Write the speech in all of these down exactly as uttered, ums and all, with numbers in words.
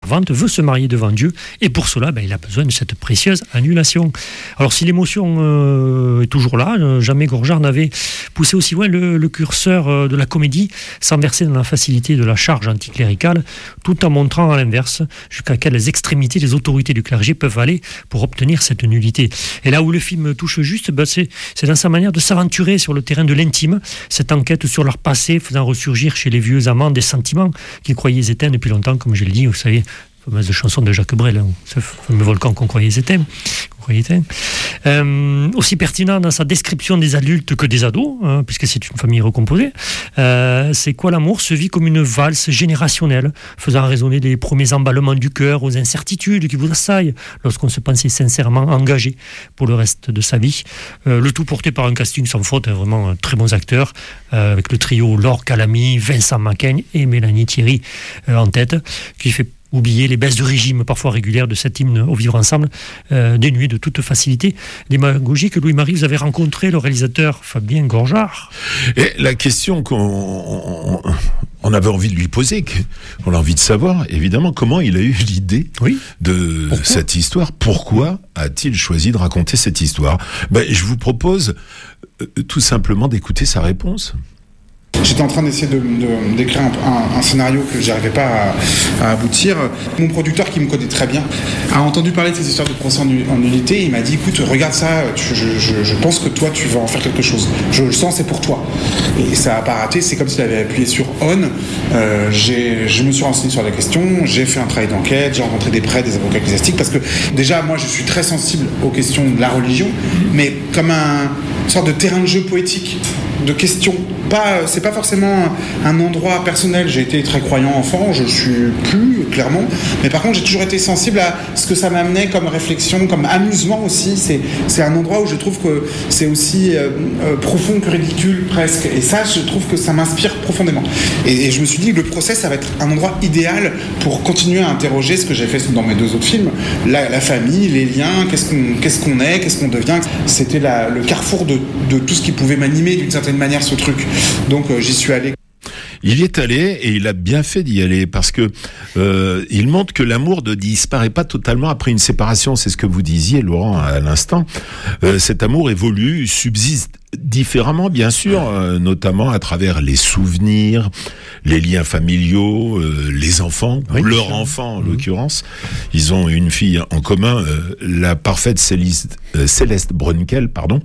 servante, veut se marier devant Dieu, et pour cela, ben, il a besoin de cette précieuse annulation. Alors si l'émotion euh, est toujours là, euh, jamais Gorjard n'avait poussé aussi loin le, le curseur euh, de la comédie, sans verser dans la facilité de la charge anticléricale, tout en montrant à l'inverse jusqu'à quelles extrémités les autorités du clergé peuvent aller pour obtenir cette nullité. Et là où le film touche juste, ben, c'est, c'est dans sa manière de s'aventurer sur le terrain de l'intime, cette enquête sur leur passé faisant ressurgir chez les vieux amants des sentiments qu'ils croyaient éteints depuis longtemps, comme je le dis, vous savez, la fameuse chanson de Jacques Brel, hein, ce fameux volcan qu'on croyait éteint. Qu'on croyait éteint. Euh, aussi pertinent dans sa description des adultes que des ados, hein, puisque c'est une famille recomposée, euh, c'est quoi l'amour se vit comme une valse générationnelle, faisant résonner les premiers emballements du cœur aux incertitudes qui vous assaillent lorsqu'on se pensait sincèrement engagé pour le reste de sa vie. Euh, le tout porté par un casting sans faute, hein, vraiment euh, très bons acteurs, euh, avec le trio Laure Calamy, Vincent Macaigne et Mélanie Thierry euh, en tête, qui fait oublier les baisses de régime parfois régulières de cet hymne au vivre ensemble, euh, dénué de toute facilité démagogique. Louis-Marie, vous avez rencontré le réalisateur Fabien Gorjard. Et la question qu'on on, on avait envie de lui poser, qu'on a envie de savoir, évidemment, comment il a eu l'idée oui. de Pourquoi cette histoire. Pourquoi a-t-il choisi de raconter cette histoire ? Ben, je vous propose euh, tout simplement d'écouter sa réponse. J'étais en train d'essayer de, de, d'écrire un, un, un scénario que j'arrivais pas à, à aboutir. Mon producteur, qui me connaît très bien, a entendu parler de ces histoires de procès en, en nullité. Il m'a dit, écoute, regarde ça, tu, je, je, je pense que toi, tu vas en faire quelque chose. Je le sens, c'est pour toi. Et ça n'a pas raté, c'est comme s'il avait appuyé sur on. Euh, j'ai, je me suis renseigné sur la question, j'ai fait un travail d'enquête, j'ai rencontré des prêtres, des avocats ecclésiastiques, parce que déjà, moi, je suis très sensible aux questions de la religion, mais comme un, une sorte de terrain de jeu poétique, de questions. Pas, c'est pas forcément un endroit personnel. J'ai été très croyant enfant, je le suis plus, clairement. Mais par contre, j'ai toujours été sensible à ce que ça m'amenait comme réflexion, comme amusement aussi. C'est, c'est un endroit où je trouve que c'est aussi euh, euh, profond que ridicule, presque. Et ça, je trouve que ça m'inspire profondément. Et, et je me suis dit que le procès, ça va être un endroit idéal pour continuer à interroger ce que j'ai fait dans mes deux autres films. La, la famille, les liens, qu'est-ce qu'on, qu'est-ce qu'on est, qu'est-ce qu'on devient. C'était la, le carrefour de, de tout ce qui pouvait m'animer d'une certaine manière, ce truc. Donc euh, j'y suis allé. Il y est allé et il a bien fait d'y aller parce que euh, il montre que l'amour ne disparaît pas totalement après une séparation. C'est ce que vous disiez, Laurent, à l'instant. Euh, cet amour évolue, subsiste différemment, bien sûr, euh, notamment à travers les souvenirs, les liens familiaux, euh, les enfants, oui, leurs enfants en mmh. l'occurrence. Ils ont une fille en commun, euh, la parfaite Céleste, euh, Céleste Brunkel, pardon.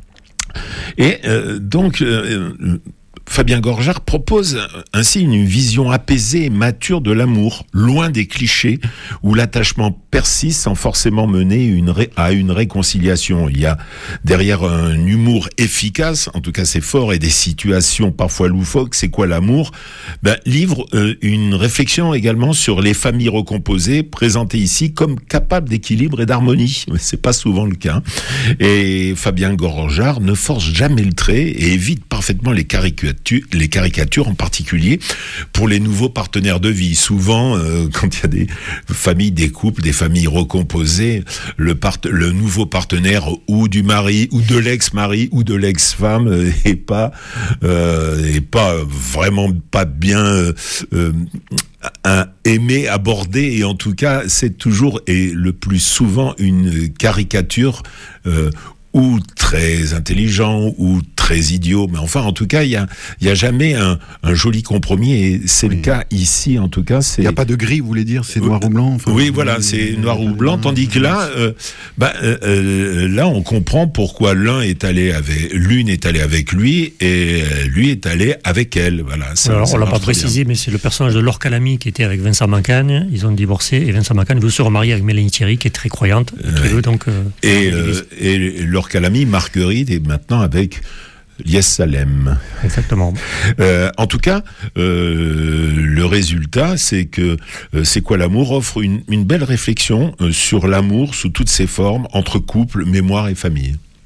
Et euh, donc... Euh, Fabien Gorjard propose ainsi une vision apaisée et mature de l'amour, loin des clichés où l'attachement persiste sans forcément mener une ré- à une réconciliation. Il y a derrière un humour efficace, en tout cas c'est fort, et des situations parfois loufoques. C'est quoi l'amour ? Ben, livre euh, une réflexion également sur les familles recomposées, présentées ici comme capables d'équilibre et d'harmonie. C'est pas souvent le cas. Et Fabien Gorjard ne force jamais le trait et évite parfaitement les caricatures. les caricatures en particulier pour les nouveaux partenaires de vie. Souvent, euh, quand il y a des familles, des couples, des familles recomposées, le, part- le nouveau partenaire ou du mari ou de l'ex-mari ou de l'ex-femme euh, est pas euh, est pas vraiment pas bien euh, euh, un aimé, abordé, et en tout cas c'est toujours et le plus souvent une caricature euh, ou très intelligent, ou très idiot, mais enfin, en tout cas, il y a, il y a jamais un, un joli compromis, et c'est oui. le cas ici, en tout cas. C'est... Il n'y a pas de gris, vous voulez dire, c'est noir euh, ou blanc. Enfin, oui, voilà, c'est noir ou blanc, tandis que là, euh, bah, euh, là, on comprend pourquoi l'un est allé avec, l'une est allée avec lui, et lui est allé avec elle. Voilà. Ça, Alors, ça on l'a pas précisé, bien. Mais c'est le personnage de Laure Calamy qui était avec Vincent Macaigne. Ils ont divorcé, et Vincent Macaigne veut se remarier avec Mélanie Thierry, qui est très croyante, euh, qui veut donc. Euh, et euh, et Laure Calamy, Marguerite, est maintenant avec Lies Salem. Exactement. Euh, en tout cas, euh, le résultat, c'est que euh, C'est quoi l'amour offre une, une belle réflexion euh, sur l'amour sous toutes ses formes, entre couple, mémoire et famille.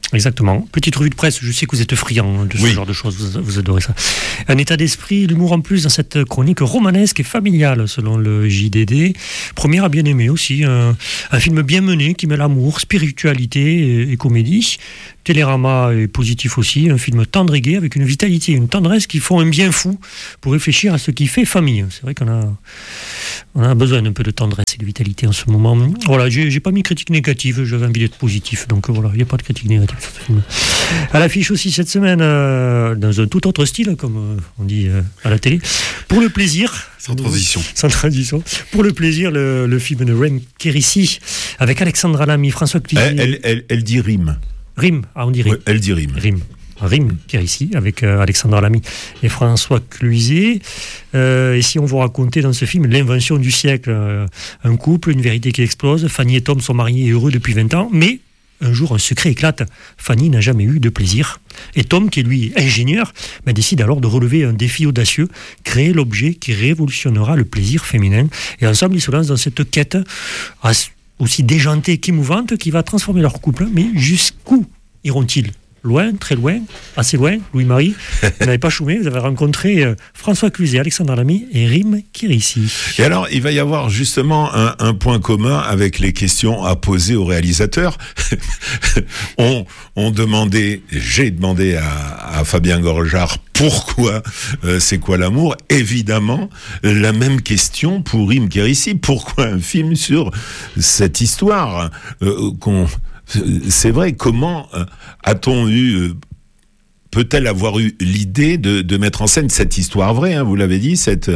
Exactement. Petite revue de presse, je sais que vous êtes friand de ce oui. genre de choses, vous, vous adorez ça. Un état d'esprit, l'humour en plus dans cette chronique romanesque et familiale, selon le J D D. Première à bien aimer aussi, un, un film bien mené qui mêle amour, spiritualité et, et comédie. Télérama est positif aussi, un film tendre et gai avec une vitalité et une tendresse qui font un bien fou pour réfléchir à ce qui fait famille. C'est vrai qu'on a, on a besoin d'un peu de tendresse et de vitalité en ce moment. Voilà, j'ai, j'ai pas mis critique négative, j'avais envie d'être positif, donc voilà, il n'y a pas de critique négative sur ce film. À l'affiche aussi cette semaine, euh, dans un tout autre style, comme euh, on dit euh, à la télé, pour le plaisir. Sans transition. Sans transition. Pour le plaisir, le, le film de Rem Kérissi, avec Alexandra Lamy, François Cluzet. Elle, elle, elle, elle dit rime. Rime, ah on dit rime. Ouais, elle dit rime. Rime. Rime Kérissi, avec euh, Alexandra Lamy et François Cluzet. Euh, et si on vous racontait dans ce film l'invention du siècle, euh, un couple, une vérité qui explose, Fanny et Tom sont mariés et heureux depuis vingt ans, mais un jour un secret éclate, Fanny n'a jamais eu de plaisir. Et Tom, qui est lui ingénieur, bah, décide alors de relever un défi audacieux, créer l'objet qui révolutionnera le plaisir féminin. Et ensemble, ils se lancent dans cette quête aussi déjantée qu'émouvante qui va transformer leur couple. Mais jusqu'où iront-ils ? Loin, très loin, assez loin, Louis-Marie, vous n'avez pas choumé, vous avez rencontré euh, François Cluzet, Alexandra Lamy et Rem Kérissi. Et alors, il va y avoir justement un, un point commun avec les questions à poser aux réalisateurs. on, on demandait, j'ai demandé à, à Fabien Gorjard pourquoi, euh, c'est quoi l'amour ? Évidemment, la même question pour Rem Kérissi. Pourquoi un film sur cette histoire euh, qu'on... C'est vrai, comment euh, a-t-on eu, euh, peut-elle avoir eu l'idée de, de mettre en scène cette histoire vraie, hein, vous l'avez dit, cette,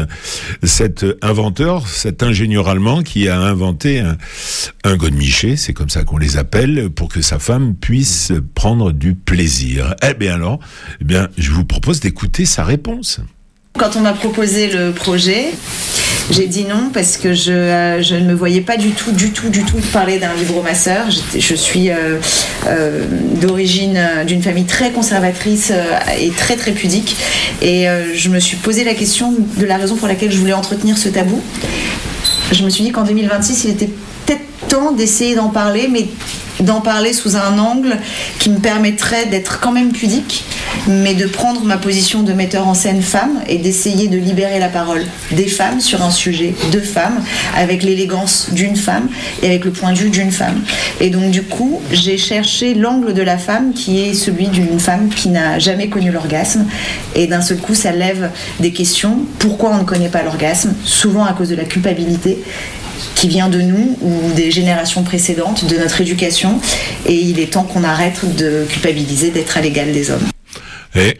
cet inventeur, cet ingénieur allemand qui a inventé un, un godemiché, c'est comme ça qu'on les appelle, pour que sa femme puisse prendre du plaisir. Eh bien alors, eh bien, je vous propose d'écouter sa réponse. Quand on m'a proposé le projet, j'ai dit non parce que je, euh, je ne me voyais pas du tout, du tout, du tout parler d'un vibromasseur. Je, je suis euh, euh, d'origine euh, d'une famille très conservatrice euh, et très très pudique. Et euh, je me suis posé la question de la raison pour laquelle je voulais entretenir ce tabou. Je me suis dit qu'en deux mille vingt-six, il était peut-être temps d'essayer d'en parler, mais d'en parler sous un angle qui me permettrait d'être quand même pudique, mais de prendre ma position de metteur en scène femme et d'essayer de libérer la parole des femmes sur un sujet de femmes, avec l'élégance d'une femme et avec le point de vue d'une femme. Et donc du coup, j'ai cherché l'angle de la femme qui est celui d'une femme qui n'a jamais connu l'orgasme, et d'un seul coup, ça lève des questions. Pourquoi on ne connaît pas l'orgasme ? Souvent à cause de la culpabilité qui vient de nous ou des générations précédentes, de notre éducation, et il est temps qu'on arrête de culpabiliser, d'être à l'égal des hommes. Et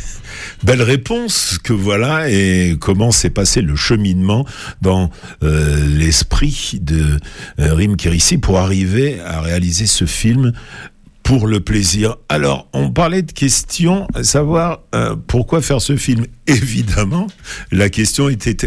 belle réponse que voilà, et comment s'est passé le cheminement dans euh, l'esprit de euh, Rem Kérissi pour arriver à réaliser ce film pour le plaisir. Alors, on parlait de questions, à savoir euh, pourquoi faire ce film. Évidemment, la question était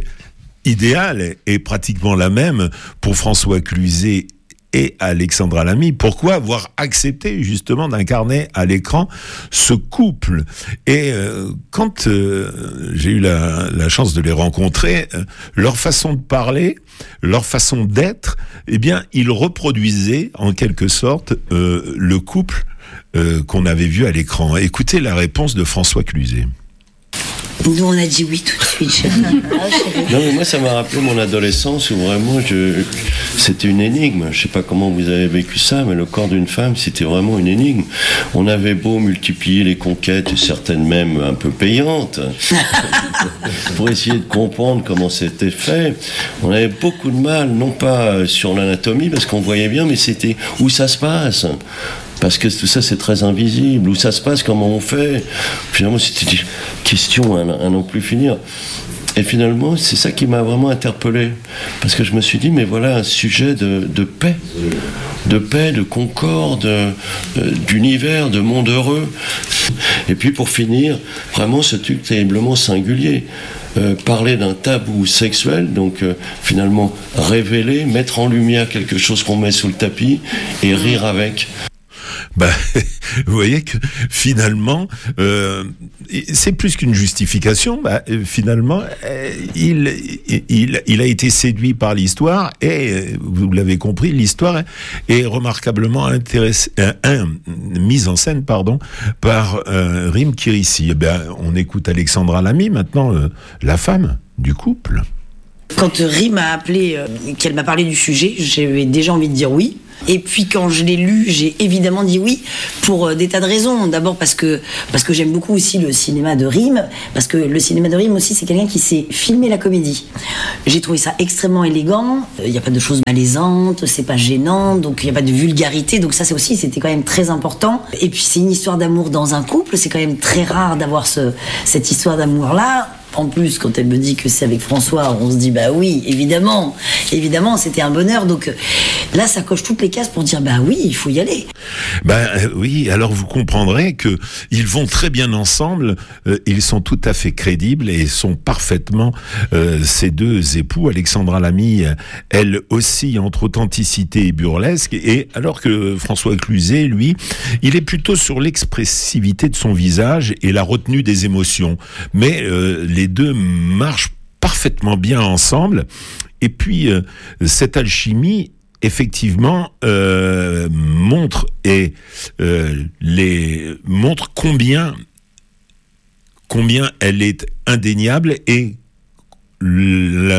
idéale et pratiquement la même pour François Cluzet et Alexandra Lamy. Pourquoi avoir accepté justement d'incarner à l'écran ce couple ? Et euh, quand euh, j'ai eu la, la chance de les rencontrer, euh, leur façon de parler, leur façon d'être, eh bien, ils reproduisaient en quelque sorte euh, le couple euh, qu'on avait vu à l'écran. Écoutez la réponse de François Cluzet. Nous, on a dit oui tout de suite. Non, mais moi, ça m'a rappelé mon adolescence où vraiment, je, c'était une énigme. Je sais pas comment vous avez vécu ça, mais le corps d'une femme, c'était vraiment une énigme. On avait beau multiplier les conquêtes, certaines même un peu payantes, pour essayer de comprendre comment c'était fait. On avait beaucoup de mal, non pas sur l'anatomie, parce qu'on voyait bien, mais c'était où ça se passe. Parce que tout ça, c'est très invisible. Où ça se passe, comment on fait. Finalement, c'était une question à, à non plus finir. Et finalement, c'est ça qui m'a vraiment interpellé. Parce que je me suis dit, mais voilà un sujet de, de paix. De paix, de concorde, euh, d'univers, de monde heureux. Et puis pour finir, vraiment ce truc terriblement singulier. Euh, parler d'un tabou sexuel, donc euh, finalement révéler, mettre en lumière quelque chose qu'on met sous le tapis et rire avec. Bah, vous voyez que finalement, euh, c'est plus qu'une justification. Bah, finalement, euh, il, il, il a été séduit par l'histoire et, vous l'avez compris, l'histoire est remarquablement intéress- euh, un, mise en scène, pardon, par euh, Rim Kérissi. Eh ben, on écoute Alexandra Lamy, maintenant euh, la femme du couple. Quand Rim m'a appelé, euh, qu'elle m'a parlé du sujet, j'avais déjà envie de dire oui. Et puis quand je l'ai lu, j'ai évidemment dit oui pour euh, des tas de raisons. D'abord parce que parce que j'aime beaucoup aussi le cinéma de Rim, parce que le cinéma de Rim aussi c'est quelqu'un qui sait filmer la comédie. J'ai trouvé ça extrêmement élégant. Il n'y a pas de choses malaisantes, c'est pas gênant, donc il n'y a pas de vulgarité. Donc ça c'est aussi c'était quand même très important. Et puis c'est une histoire d'amour dans un couple. C'est quand même très rare d'avoir ce cette histoire d'amour là. En plus, quand elle me dit que c'est avec François, on se dit bah oui, évidemment, évidemment, c'était un bonheur. Donc là, ça coche toutes les cases pour dire bah oui, il faut y aller. Ben euh, oui, alors vous comprendrez que ils vont très bien ensemble. Euh, ils sont tout à fait crédibles et sont parfaitement euh, ces deux époux. Alexandra Lamy, elle oscille entre authenticité et burlesque, et alors que François Cluzet, lui, il est plutôt sur l'expressivité de son visage et la retenue des émotions. Mais euh, les deux marchent parfaitement bien ensemble. Et puis, euh, cette alchimie, effectivement, euh, montre et euh, les montre combien combien elle est indéniable, et le,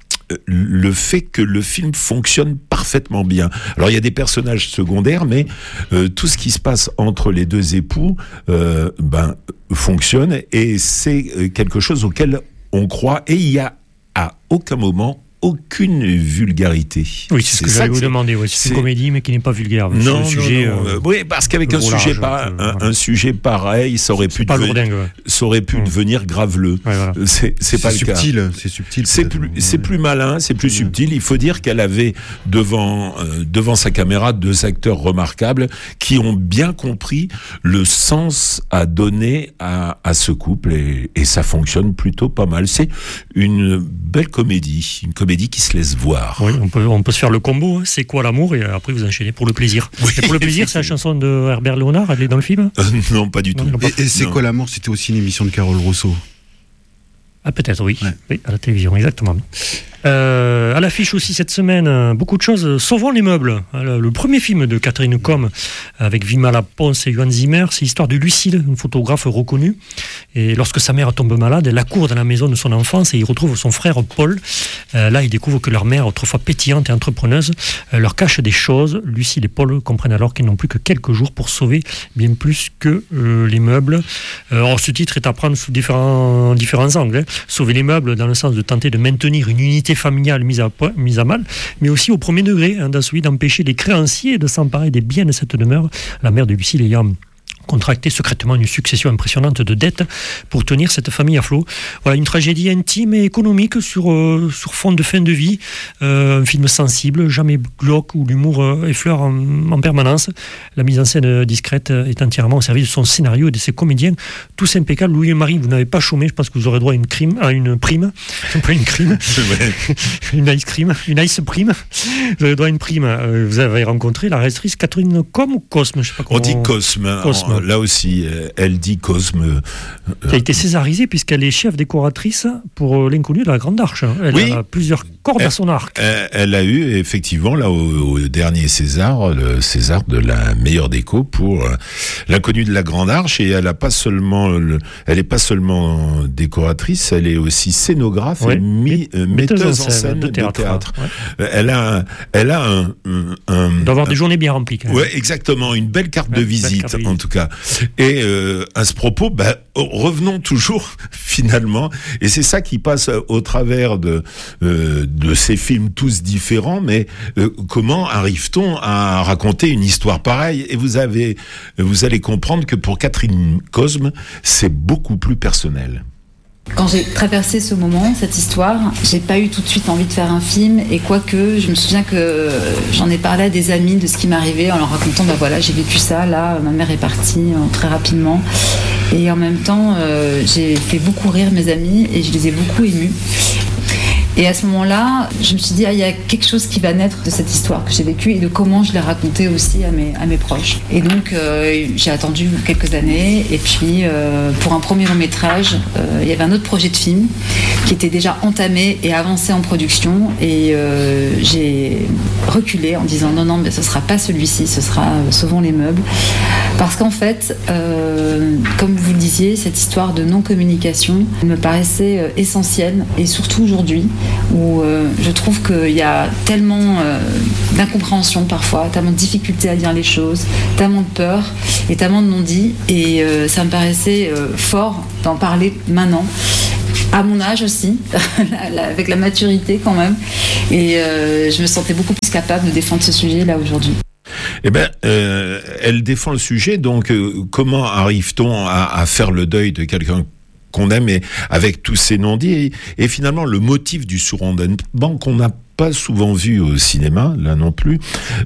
le fait que le film fonctionne parfaitement bien. Alors il y a des personnages secondaires, mais euh, tout ce qui se passe entre les deux époux euh, ben fonctionne, et c'est quelque chose auquel on croit, et il y a à aucun moment aucune vulgarité. Oui, c'est ce que j'allais vous demander. Ouais. C'est, c'est une comédie, mais qui n'est pas vulgaire. Non, c'est un non, sujet, non. Euh, oui, parce qu'avec un sujet, pas, un, voilà. un sujet pareil, ça aurait pu, devenir, lourdingue, ouais. ça aurait pu mmh. devenir graveleux. Ouais, voilà. C'est, c'est pas c'est le subtil, cas. C'est subtil. C'est plus, c'est plus malin, c'est plus mmh. subtil. Il faut dire qu'elle avait devant, euh, devant sa caméra deux acteurs remarquables qui ont bien compris le sens à donner à, à ce couple, et, et ça fonctionne plutôt pas mal. C'est une belle comédie, une comédie qui se laisse voir. Oui, on peut, on peut se faire le combo, hein. C'est quoi l'amour, et après vous enchaînez pour le plaisir. Oui, et pour le plaisir, c'est la chanson de Herbert Léonard, elle est dans le film euh, Non, pas du non, tout. Et, et c'est non. quoi l'amour? C'était aussi une émission de Carole Rousseau. Ah, peut-être, oui. Ouais. Oui, à la télévision, exactement. Euh, à l'affiche aussi cette semaine, beaucoup de choses. Sauvons les meubles. Le premier film de Catherine Comme avec Vimala Ponce et Johan Zimmer, c'est l'histoire de Lucille, une photographe reconnue. Et lorsque sa mère tombe malade, elle accourt dans la maison de son enfance et il retrouve son frère Paul. Euh, là, il découvre que leur mère, autrefois pétillante et entrepreneuse, euh, leur cache des choses. Lucille et Paul comprennent alors qu'ils n'ont plus que quelques jours pour sauver bien plus que euh, les meubles. Euh, alors, ce titre est à prendre sous différents, différents angles. Hein. Sauver les meubles dans le sens de tenter de maintenir une unité familiale mise à, mise à mal, mais aussi au premier degré, hein, dans celui d'empêcher les créanciers de s'emparer des biens de cette demeure. La mère de Lucille ayant contracté secrètement une succession impressionnante de dettes pour tenir cette famille à flot. Voilà, une tragédie intime et économique sur, euh, sur fond de fin de vie. Euh, un film sensible, jamais glauque, où l'humour euh, effleure en, en permanence. La mise en scène discrète est entièrement au service de son scénario et de ses comédiens. Tous impeccables. Louis et Marie, vous n'avez pas chômé. Je pense que vous aurez droit à une, crime, à une prime. Pas une crime. une ice cream. Une ice prime. Vous avez droit à une prime. Euh, vous avez rencontré la réalisatrice Catherine Comme ou Cosme, je sais pas comment. On dit Cosme. Cosme. Là aussi, elle dit Cosme. Euh, qui a été césarisée puisqu'elle est chef décoratrice pour L'inconnu de la Grande Arche. Elle oui. a plusieurs cordes elle, à son arc. Elle, elle a eu effectivement là au, au dernier César, le César de la meilleure déco pour euh, L'inconnu de la Grande Arche, et elle a pas seulement, le, elle est pas seulement décoratrice, elle est aussi scénographe oui. et mi, euh, metteuse en scène, en scène de théâtre. De théâtre. Ouais. Elle a, elle a un, un, un doit avoir un, des journées bien remplies. Quand même. Ouais, exactement, une belle carte ouais, de visite carte en tout cas. Et euh, à ce propos, bah, revenons toujours finalement, et c'est ça qui passe au travers de euh, de ces films tous différents, mais euh, comment arrive-t-on à raconter une histoire pareille? Et vous avez, vous allez comprendre que pour Catherine Cosme, c'est beaucoup plus personnel. Quand j'ai traversé ce moment, cette histoire, j'ai pas eu tout de suite envie de faire un film, et quoique je me souviens que j'en ai parlé à des amis de ce qui m'arrivait en leur racontant bah voilà, j'ai vécu ça, là ma mère est partie euh, très rapidement, et en même temps euh, j'ai fait beaucoup rire mes amis et je les ai beaucoup émus. Et à ce moment-là, je me suis dit, ah, il y a quelque chose qui va naître de cette histoire que j'ai vécue et de comment je l'ai racontée aussi à mes, à mes proches. Et donc, euh, j'ai attendu quelques années. Et puis, euh, pour un premier long métrage, euh, il y avait un autre projet de film qui était déjà entamé et avancé en production. Et euh, j'ai reculé en disant, non, non, mais ce ne sera pas celui-ci, ce sera euh, Sauvons les meubles. Parce qu'en fait, euh, comme vous le disiez, cette histoire de non-communication me paraissait euh, essentielle. Et surtout aujourd'hui, où euh, je trouve qu'il y a tellement euh, d'incompréhension parfois, tellement de difficultés à dire les choses, tellement de peur et tellement de non-dits. Et euh, ça me paraissait euh, fort d'en parler maintenant, à mon âge aussi, avec la maturité quand même. Et euh, je me sentais beaucoup plus capable de défendre ce sujet là aujourd'hui. Eh ben, euh, elle défend le sujet, donc euh, comment arrive-t-on à, à faire le deuil de quelqu'un qu'on aime et avec tous ces non-dits et, et finalement le motif du surendettement qu'on n'a pas souvent vu au cinéma, là non plus,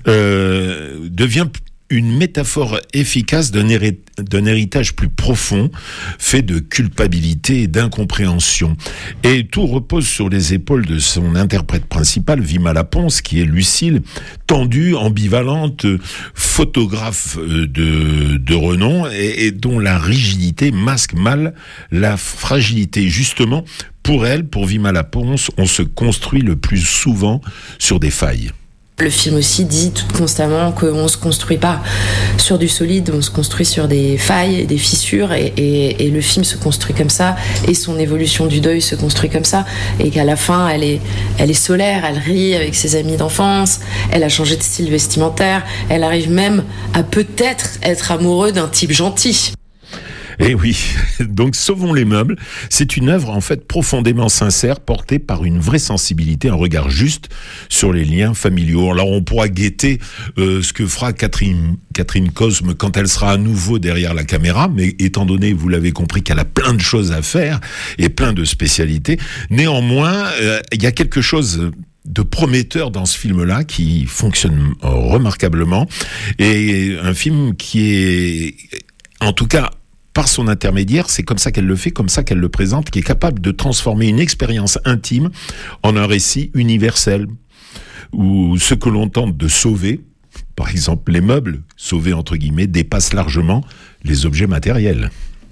euh, devient une métaphore efficace d'un, héri- d'un héritage plus profond, fait de culpabilité et d'incompréhension. Et tout repose sur les épaules de son interprète principal, Vima Laponce, qui est Lucille, tendue, ambivalente, photographe de, de renom, et, et dont la rigidité masque mal la fragilité. Justement, pour elle, pour Vima Laponce, on se construit le plus souvent sur des failles. Le film aussi dit tout constamment qu'on ne se construit pas sur du solide, on se construit sur des failles, des fissures, et, et, et le film se construit comme ça, et son évolution du deuil se construit comme ça, et qu'à la fin, elle est, elle est solaire, elle rit avec ses amis d'enfance, elle a changé de style vestimentaire, elle arrive même à peut-être être amoureux d'un type gentil. Eh oui, donc Sauvons les meubles, c'est une œuvre en fait profondément sincère, portée par une vraie sensibilité, un regard juste sur les liens familiaux. Alors on pourra guetter euh, ce que fera Catherine, Catherine Cosme quand elle sera à nouveau derrière la caméra, mais étant donné, vous l'avez compris, qu'elle a plein de choses à faire et plein de spécialités, néanmoins, euh, il y a quelque chose de prometteur dans ce film-là qui fonctionne remarquablement, et un film qui est, en tout cas, par son intermédiaire, c'est comme ça qu'elle le fait, comme ça qu'elle le présente, qui est capable de transformer une expérience intime en un récit universel, où ce que l'on tente de sauver, par exemple les meubles, sauvés entre guillemets, dépasse largement les objets matériels.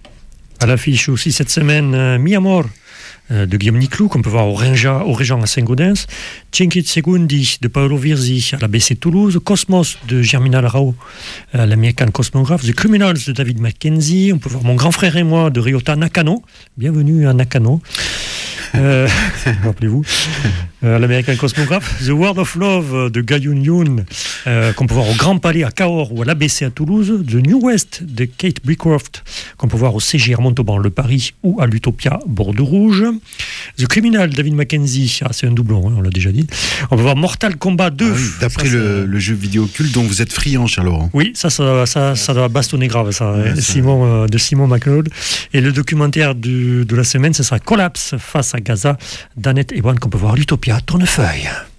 À l'affiche aussi cette semaine, euh, Mi Amor de Guillaume Niclou, qu'on peut voir au Régent, au Régent à Saint-Gaudens, Cinque Secondi de Paolo Virzi à la B C Toulouse, Cosmos de Germinal Rao, euh, l'américain cosmographe, The Criminals de David Mackenzie, on peut voir Mon grand frère et moi de Ryota Nakano, bienvenue à Nakano, euh, rappelez-vous, euh, l'américain cosmographe, The World of Love de Gayun Yoon, euh, qu'on peut voir au Grand Palais à Cahors ou à l'A B C à Toulouse, The New West de Kate Brickcroft, qu'on peut voir au C G R Montauban Le Paris ou à l'Utopia Bordeaux-Rouge. The Criminal, David Mackenzie, ah, c'est un doublon, hein, on l'a déjà dit. On peut voir Mortal Kombat deux. Ah oui, d'après ça, le, le jeu vidéo culte dont vous êtes friand, cher Laurent. Oui, ça, ça, ça, ça doit bastonner grave, ça, ouais, hein, Simon, euh, de Simon McLeod. Et le documentaire du, de la semaine, ce sera Collapse face à Gaza, d'Annette Ewan, qu'on peut voir à l'Utopia Tournefeuille.